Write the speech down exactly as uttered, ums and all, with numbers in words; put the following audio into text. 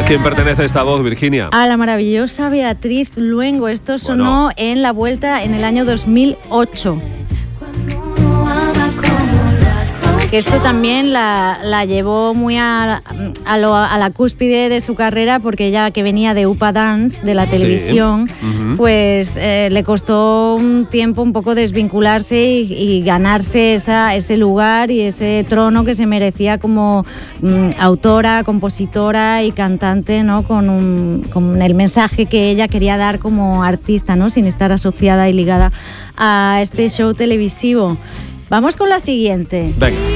quién pertenece esta voz, Virginia? A la maravillosa Beatriz Luengo. Esto sonó bueno. en La Vuelta en el año dos mil ocho. Que esto también la, la llevó muy a, a, lo, a la cúspide de su carrera, porque ella, que venía de Upa Dance, de la televisión, sí. uh-huh. pues eh, le costó un tiempo un poco desvincularse y, y ganarse esa, ese lugar y ese trono que se merecía como mm, autora, compositora y cantante, ¿no? Con, un, con el mensaje que ella quería dar como artista, ¿no? Sin estar asociada y ligada a este show televisivo. Vamos con la siguiente. Venga.